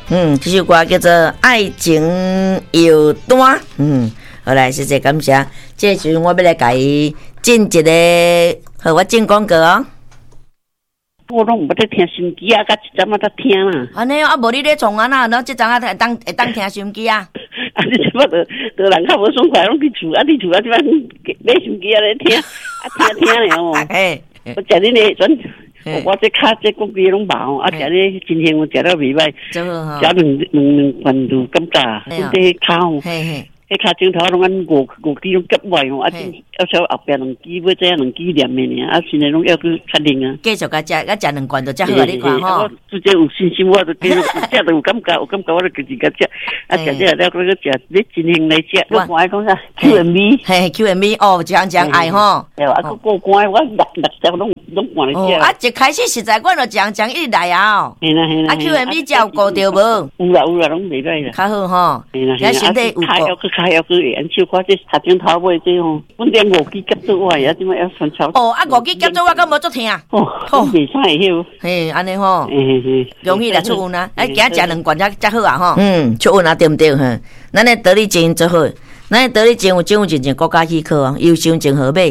这首歌叫做《爱情有单》。好来，谢谢感谢。这时我要来给伊进一个，和我进广告哦。 我拢唔得听心机啊，甲一阵仔得听啦。 安尼啊，无你咧创啊呐，然后这阵啊会当听心机啊。 啊，你即摆就人较无爽快，拢去厝啊，你厝啊即摆买心机啊咧听，啊听了哦。我食恁咧阵。我这卡这个月拢饱，啊！食咧真香，我食了袂歹，食两罐就感觉，这卡哦，迄卡镜头拢按5支拢夹歪哦，啊！要稍后边2支，要这样2支念的呢，啊！现在拢要去确定啊。 继续甲食2罐就才好，你看吼。 我直接有信心，我就继续食就有感觉，我就自己甲食，啊！食了那个食，你真香来食，我讲讲啥 QMB， 嘿 QMB 哦，讲爱吼。 对啊，过关我6拢换来食。 啊，一开始实在我就讲一直来啊。 嘿啦。 啊 QMB 照顾着无？ 有啦，拢袂歹啦。 较好吼。 嘿啦。 遐身体有开药去研究，看这下镜头尾这吼，阮连5支夹做坏啊，怎么要穿超？ 哦，啊5支夹做我敢无足听。 哦，袂使会晓。 嘿，安尼吼。容易来出运啊！哎，今仔食2罐才好啊吼。出运啊，对不对？吼，咱的得力精最好。咱的得力精有政府进前国家许可哦，优秀证号码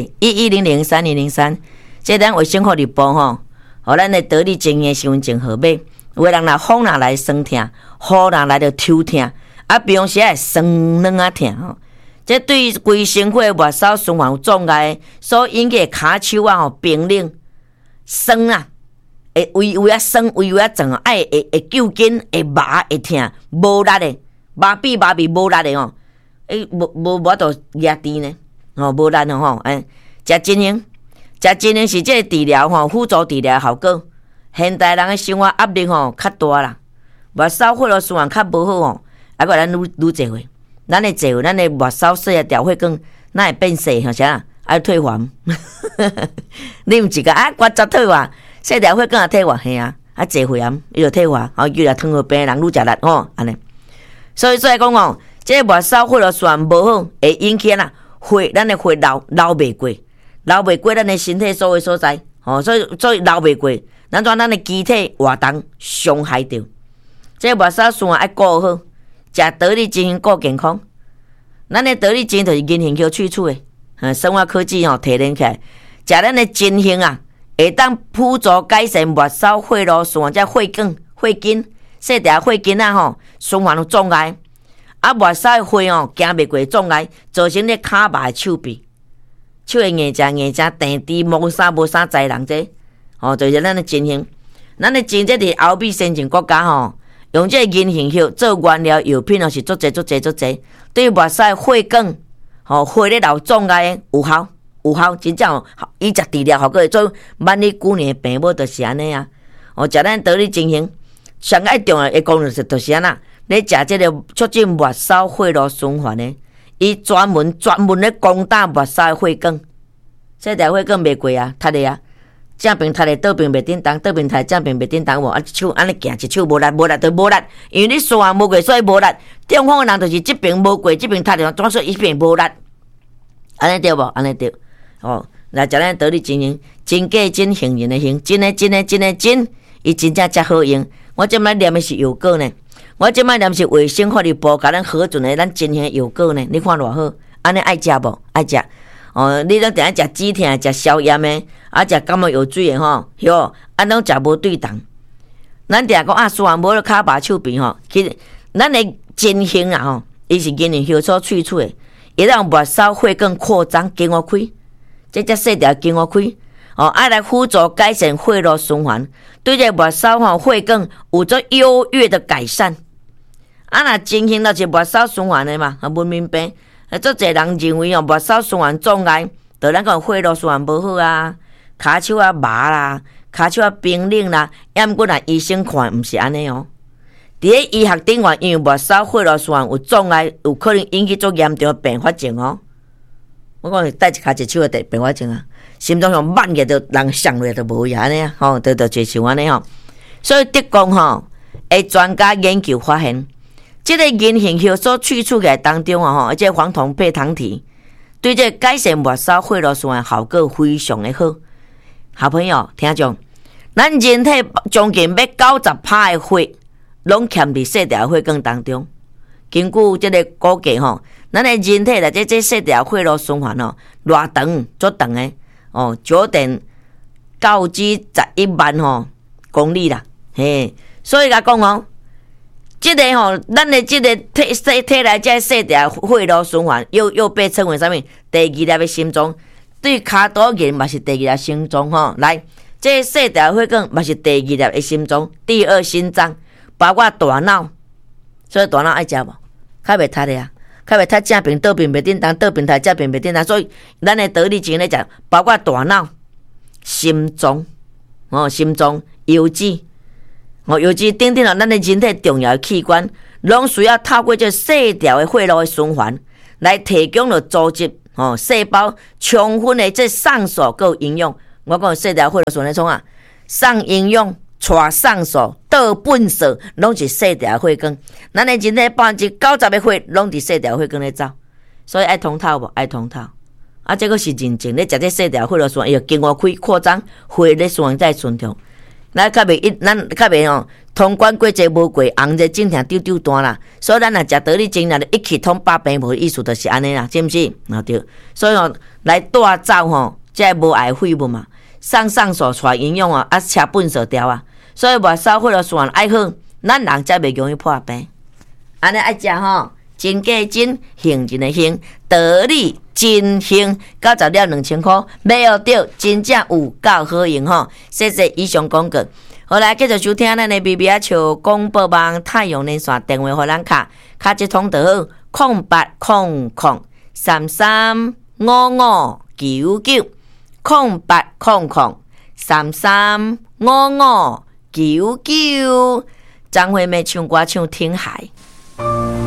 11003203，这咱卫生福利部吼，互咱的得力精的身份证号码，有的人若风若来酸痛，雨若来就抽痛，啊，比方说会酸软啊痛吼。这对规身躯末梢循环有障碍所引起骹手啊吼冰冷酸啊，会胃啊酸，胃啊胀，会揪筋，会麻，会痛，无力的，麻痹无力的哦。无法度压低呢，无力的吼，食真香是这个治疗吼，辅助治疗效果。现代人的生活压力吼较大啦，末梢血路循环较无好吼，啊个咱愈侪岁，咱的侪岁，咱的末梢细啊条血管，哪会变细吼啥？爱退化。你毋是个骨折退化，细条血管也退化，嘿啊，侪血癌伊就退化，后叫来糖尿病人愈食力吼，安尼。所以讲哦。这末梢血路循环无好，会引起血，咱的血流袂过咱的身体所有所在，所以流袂过，咱的机体活动伤害着。这末梢循环爱顾好，食得力精顾健康。咱的得力精就是银杏去除的，生化科技提炼起来，食咱的真杏啊，会当辅助改善末梢血路循环，这血管、血筋、细条血筋啊循环有障碍。啊，末梢的血行袂过障碍，造成咧骹麻的手臂，手会硬正、定低，无啥灾人这，就是咱的真杏。咱的真这伫欧美先进国家用这银杏叶做原料药品是足济，对末梢的血管血咧流障碍有效，真正伊食治疗效果会做万里久年的病无就是安尼啊。食咱得力真杏，上爱重要的功能就是安那。你食这个促进末梢血路循环的，伊专门咧攻打末梢的血管，这条血管袂过啊，塌的啊，正边塌的，倒边袂叮当，倒边塌正边袂叮当无，啊，一手安尼行，一手无力就无力，因为你循环无过，所以无力。中风的人就是这边无过，这边塌的，总说一边无力，安尼对无？安尼对。来食咱得力真杏，真假真杏仁的杏，真，伊真正好用。我即摆念的是药膏呢。我即摆念是卫生福利部甲咱核准的咱真杏药膏呢，你看偌好，安尼爱食无？爱食。你拢定食止痛、食消炎的，食感冒药水的哟，拢食无对当。咱定讲循环无了骹麻手臂其实咱的真杏啊伊是银杏叶所萃取的，伊让末梢血管扩张经活开，这只细条经活开。爱来辅助改善血路循环，对这末梢血管有做优越的改善。若真杏就是末梢循环的嘛，文明病。足侪人认为末梢循环障碍，就咱讲血路循环无好啊，骹手啊麻啦，骹手啊冰冷啦，毋过医生看毋是安尼哦。伫咧医学顶面，因为末梢血路循环有障碍，有可能引起足严重的并发症哦。我讲带一骹一手的并发症啊，心脏上慢个就人上落就无呀安尼啊，就像安尼所以德国专家研究发现，这个银杏叶所萃取的当中而且黄酮配糖体，对这改善末梢血路循环效果非常的好。好朋友，听众，咱人体将近要90%的血拢欠伫细条血管当中。根据这个估计吼，咱的人体内这细条血路循环吼，偌长足长的哦，9.9至11万公里啦，嘿，所以甲讲哦，这个吼，咱的这个体内这细条血路循环又被称为啥物？第二粒的心脏，对骹肚人嘛是第二粒心脏吼。来，这细条血管嘛是第二粒的心脏，第二心脏，包括大脑，所以大脑爱食无？较袂塌的啊，较袂塌正病倒病袂叮当，倒病塌正病袂叮当，所以咱的得力精咧食，包括大脑、心脏、心脏、油脂，油脂等等咱的人体重要的器官，拢需要透过这细条的血路的循环，来提供了组织、细胞充分的这上素佮营养。我讲细条血路循环创啊，上营养。带上素、倒粪素，拢是细条血管。咱的人体90%的血拢伫细条血管咧走，所以爱通透无？爱通透。啊，这个是认真咧，食这细条血路循环，要经过扩张，血咧循环在顺畅。咱较袂通关过节无过，红热整天丢单啦。所以咱若食得力精，若一气通百病，无意思就是安尼啦，是毋是？对。所以来带走这无碍废物嘛，上素带营养啊，吃粪素条啊。所以外烧血路循环爱好，咱人才袂容易破病。安尼爱食真价真，行真的行，得力真行，90了2000块，买学到真正有够好用谢谢以上广告。好来，继续收听咱的BB仔笑广播网太阳连线电话互咱卡一通就好，0800335599 0800335599。张惠妹唱歌唱听海。